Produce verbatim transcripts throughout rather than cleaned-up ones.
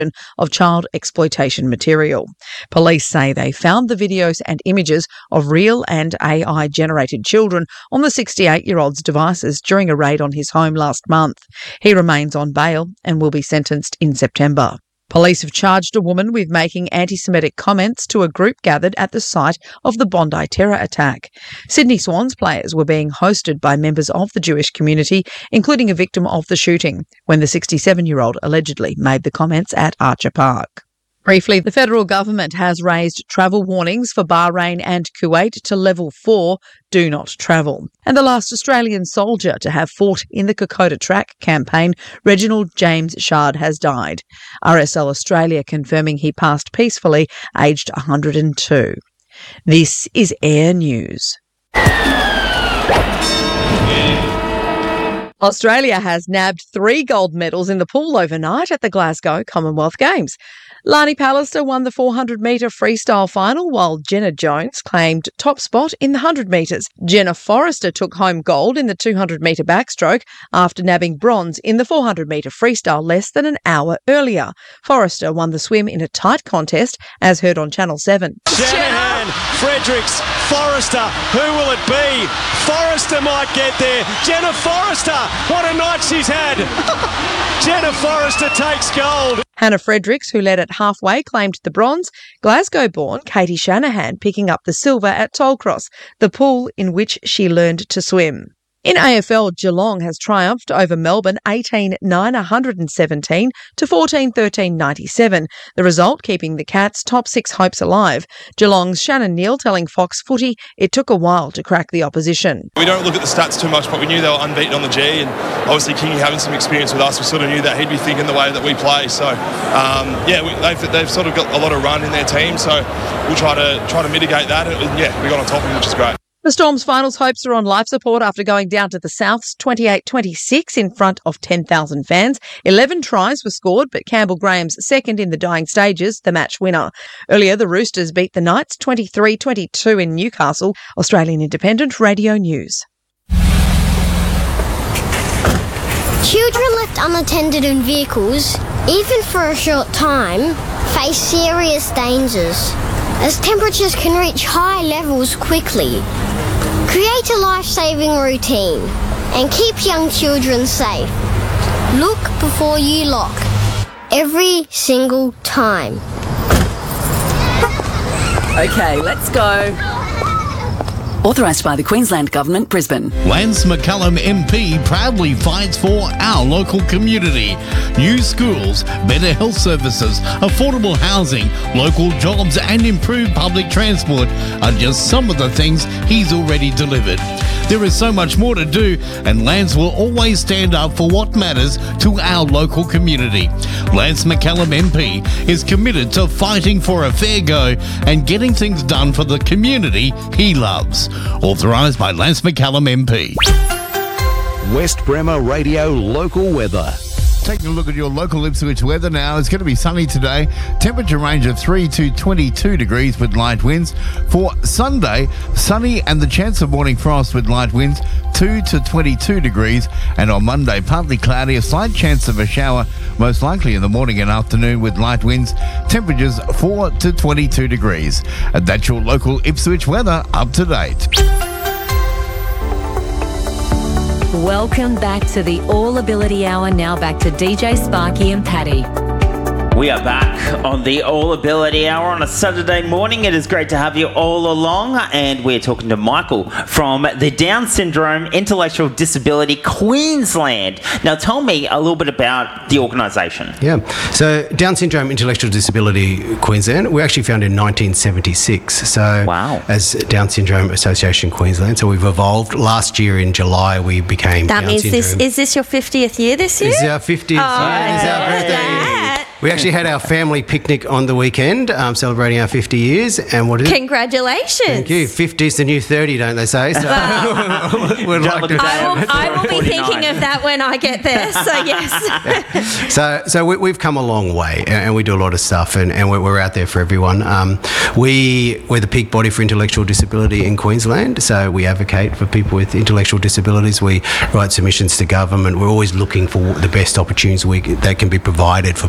of child exploitation material. Police say they found the videos and images of real and A I-generated children on the sixty-eight-year-old's devices during a raid on his home last month. He remains on bail and will be sentenced in September. Police have charged a woman with making anti-Semitic comments to a group gathered at the site of the Bondi terror attack. Sydney Swans players were being hosted by members of the Jewish community, including a victim of the shooting, when the sixty-seven-year-old allegedly made the comments at Archer Park. Briefly, the federal government has raised travel warnings for Bahrain and Kuwait to level four, do not travel. And the last Australian soldier to have fought in the Kokoda Track campaign, Reginald James Shard, has died. R S L Australia confirming he passed peacefully, aged one hundred and two. This is Air News. Australia has nabbed three gold medals in the pool overnight at the Glasgow Commonwealth Games. Lani Pallister won the four hundred metre freestyle final, while Jenna Jones claimed top spot in the one hundred metres. Jenna Forrester took home gold in the two hundred metre backstroke after nabbing bronze in the four hundred metre freestyle less than an hour earlier. Forrester won the swim in a tight contest, as heard on Channel seven. Shanahan, Fredericks, Forrester, who will it be? Forrester might get there. Jenna Forrester, what a night she's had. Jenna Forrester takes gold. Hannah Fredericks, who led at halfway, claimed the bronze. Glasgow-born Katie Shanahan picking up the silver at Tollcross, the pool in which she learned to swim. In A F L, Geelong has triumphed over Melbourne eighteen nine one hundred seventeen to fourteen thirteen ninety-seven, the result keeping the Cats' top six hopes alive. Geelong's Shannon Neal telling Fox Footy it took a while to crack the opposition. We don't look at the stats too much, but we knew they were unbeaten on the G, and obviously Kingy having some experience with us, we sort of knew that he'd be thinking the way that we play. So, um, yeah, we, they've, they've sort of got a lot of run in their team, so we'll try to try to mitigate that. And, yeah, we got on top of them, which is great. The Storm's finals hopes are on life support after going down to the Souths twenty-eight twenty-six in front of ten thousand fans. eleven tries were scored, but Campbell Graham's second in the dying stages, the match winner. Earlier, the Roosters beat the Knights twenty-three twenty-two in Newcastle. Australian Independent Radio News. Children left unattended in vehicles, even for a short time, face serious dangers, as temperatures can reach high levels quickly. Create a life-saving routine and keep young children safe. Look before you lock, every single time. Okay, let's go. Authorised by the Queensland Government, Brisbane. Lance McCullum M P proudly fights for our local community. New schools, better health services, affordable housing, local jobs and improved public transport are just some of the things he's already delivered. There is so much more to do, and Lance will always stand up for what matters to our local community. Lance McCullum M P is committed to fighting for a fair go and getting things done for the community he loves. Authorised by Lance McCullum M P. West Bremer Radio Local Weather. Taking a look at your local Ipswich weather now. It's going to be sunny today. Temperature range of three to twenty-two degrees with light winds. For Sunday, sunny and the chance of morning frost with light winds, two to twenty-two degrees. And on Monday, partly cloudy, a slight chance of a shower, most likely in the morning and afternoon with light winds. Temperatures four to twenty-two degrees. And that's your local Ipswich weather up to date. Welcome back to the All Ability Hour. Now back to D J Sparky and Paddy. We are back on the All Ability Hour on a Saturday morning. It is great to have you all along, and we're talking to Michael from the Down Syndrome Intellectual Disability Queensland. Now tell me a little bit about the organisation. Yeah, so Down Syndrome Intellectual Disability Queensland, we actually founded in nineteen seventy-six. So wow. As Down Syndrome Association Queensland, so we've evolved. Last year in July we became that Down means Syndrome. this is this your fiftieth year this year? It's our fiftieth oh, year. It's our birthday. That. We actually had our family picnic on the weekend, um, celebrating our fifty years. And what is it? Congratulations. Thank you. fifty is the new thirty, don't they say? So we'd like to I will, I will be thinking of that when I get there, so yes. So so we, we've come a long way, and we do a lot of stuff, and, and we're, we're out there for everyone. Um, we, we're the peak body for intellectual disability in Queensland, so we advocate for people with intellectual disabilities. We write submissions to government. We're always looking for the best opportunities we, that can be provided for people with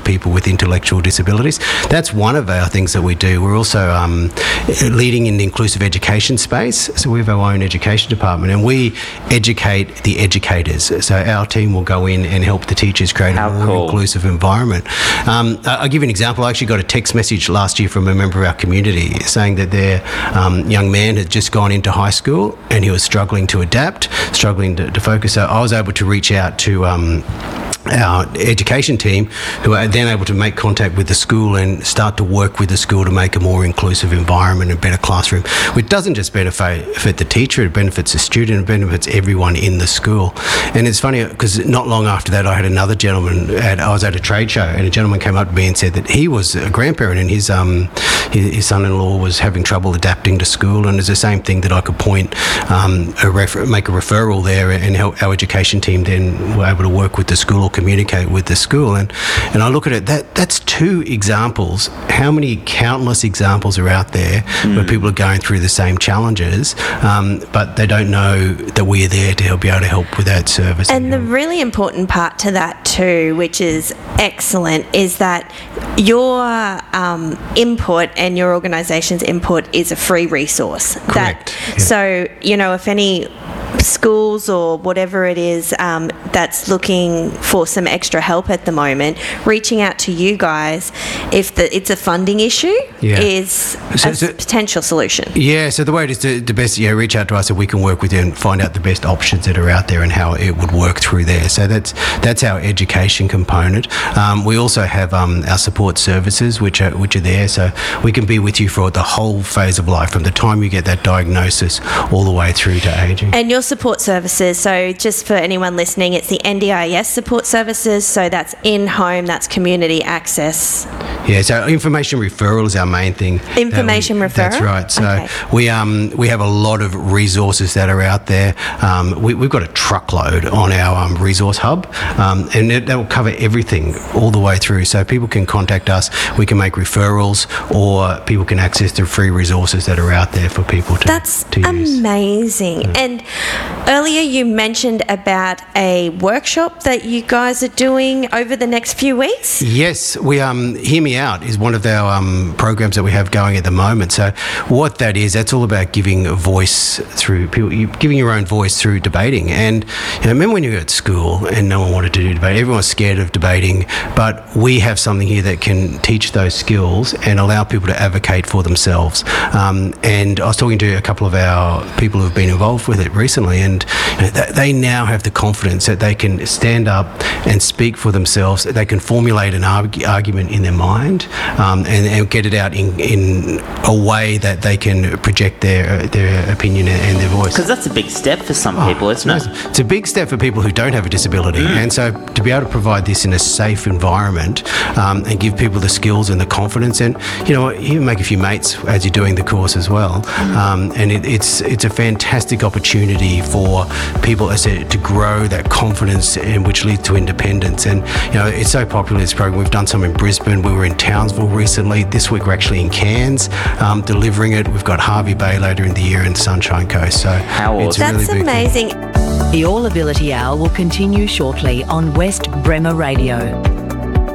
with intellectual disabilities. That's one of our things that we do. We're also um, leading in the inclusive education space. So we have our own education department, and we educate the educators. So our team will go in and help the teachers create How a more cool. inclusive environment. Um, I'll give you an example. I actually got a text message last year from a member of our community saying that their um, young man had just gone into high school and he was struggling to adapt, struggling to, to focus. So I was able to reach out to um, our education team, who are then able to make contact with the school and start to work with the school to make a more inclusive environment and better classroom, which doesn't just benefit, benefit the teacher, it benefits the student, it benefits everyone in the school. And it's funny because not long after that I had another gentleman, at, I was at a trade show, and a gentleman came up to me and said that he was a grandparent and his, um, his, his son-in-law was having trouble adapting to school, and it's the same thing that I could point, um, a refer- make a referral there, and help our education team then were able to work with the school or communicate with the school. And and I look at it, that that's two examples. How many countless examples are out there mm. where people are going through the same challenges, um, but they don't know that we're there to help be able to help with that service. And the really important part to that too, which is excellent, is that your um, input and your organisation's input is a free resource. Correct. That, yeah. So, you know, if any schools or whatever it is um, that's looking for some extra help at the moment, reaching out to you guys, if the, it's a funding issue, yeah. is so, a so, potential solution. Yeah, so the way it is to, the best, yeah, reach out to us so we can work with you and find out the best options that are out there and how it would work through there. So that's that's our education component. Um, we also have um, our support services, which are which are there, so we can be with you for the whole phase of life, from the time you get that diagnosis all the way through to aging. And your support services, so just for anyone listening, it's the N D I S support services, so that's in-home, that's community access. Yeah, so information referral is our main thing. Information we, referral? That's right. So okay. we um we have a lot of resources that are out there. Um, we, we've got a truckload on our um, resource hub, um, and it, that will cover everything all the way through. So people can contact us, we can make referrals, or people can access the free resources that are out there for people to, That's to use. amazing. Yeah. And earlier you mentioned about a workshop that you guys are doing over the next few weeks. Yes, we um Hear Me Out is one of our um, programs that we have going at the moment. So what that is, that's all about giving a voice through people, you, giving your own voice through debating. And you know, remember when you were at school and no one wanted to do debate, everyone was scared of debating, but we have something here that can teach those skills and allow people to advocate for themselves. Um, and I was talking to a couple of our people who have been involved with it recently, and you know, they now have the confidence that they can stand up and speak for themselves, they can formulate an arg- argument in their mind, um, and, and get it out in, in a way that they can project their their opinion and their voice. Because that's a big step for some oh, people, isn't it? It's a big step for people who don't have a disability, mm. and so to be able to provide this in a safe environment um, and give people the skills and the confidence, and you know, you make a few mates as you're doing the course as well, um, and it, it's it's a fantastic opportunity for people as to, to grow that confidence, and which leads to independence. And you know, it's so popular, this program. We've done some in Brisbane, we were in Townsville recently, this week we're actually in Cairns um, delivering it. We've got Harvey Bay later in the year and Sunshine Coast. So How it's awesome. a really That's big amazing. thing. The All Ability Hour will continue shortly on West Bremer Radio.